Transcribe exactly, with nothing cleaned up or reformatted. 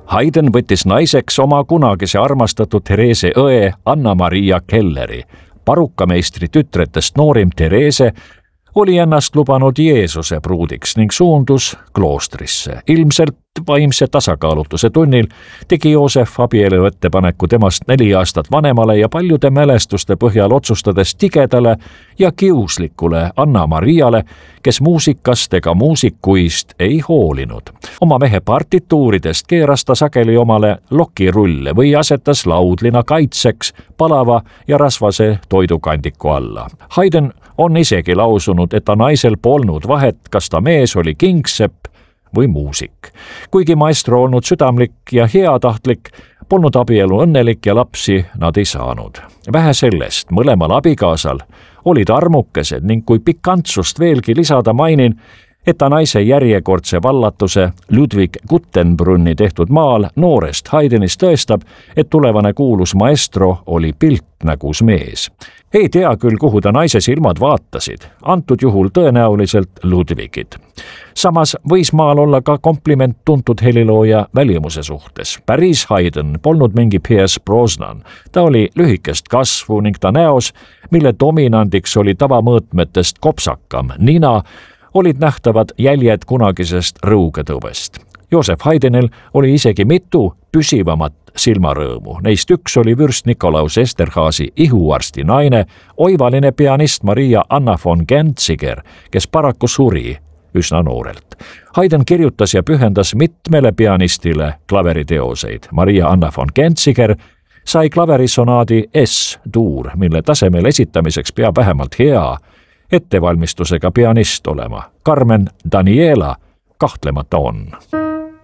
Haydn võttis naiseks oma kunagise armastatud Therese õe Anna-Maria Kelleri. Parukameistri tütretest noorim Therese oli ennast lubanud Jeesuse pruudiks ning suundus kloostrisse. Ilmselt vaimse tasakaalutuse tunnil tegi Joosef abielu ettepaneku temast neli aastat vanemale ja paljude mälestuste põhjal otsustades tigedale ja kiuslikule Anna-Mariale, kes muusikast ega muusikuist ei hoolinud. Oma mehe partituuridest keeras ta sageli omale lokirulle või asetas laudlina kaitseks palava ja rasvase toidukandiku alla. Haydn on isegi lausunud, et ta naisel polnud vahet, kas ta mees oli kingsepp või muusik. Kuigi maestro olnud südamlik ja heatahtlik, polnud abielu õnnelik ja lapsi nad ei saanud. Vähe sellest, mõlemal abikaasal olid armukesed ning kui pikantsust veelgi lisada mainin, et ta naise järjekordse vallatuse Ludwig Guttenbrunni tehtud maal noorest Haydnist tõestab, et tulevane kuulus maestro oli piltnägus mees. Ei tea küll, kuhu ta naise silmad vaatasid, antud juhul tõenäoliselt Ludwigid. Samas võis maal olla ka kompliment tuntud helilooja välimuse suhtes. Päris Haydn polnud mingi Pierce Brosnan. Ta oli lühikest kasvu ning ta näos, mille dominandiks oli tavamõõtmetest kopsakam nina, olid nähtavad jäljed kunagisest rõugetõvest. Joosef Haydnil oli isegi mitu püsivamat silmarõõmu. Neist üks oli vürst Nikolaus Esterhazy ihuarsti naine, oivaline pianist Maria Anna von Genziger, kes paraku suri üsna noorelt. Haydn kirjutas ja pühendas mitmele pianistile klaveriteoseid. Maria Anna von Genziger sai klaverisonaadi S-tuur, mille tasemel esitamiseks peab vähemalt hea ettevalmistusega pianist olema. Carmen Daniela kahtlemata on.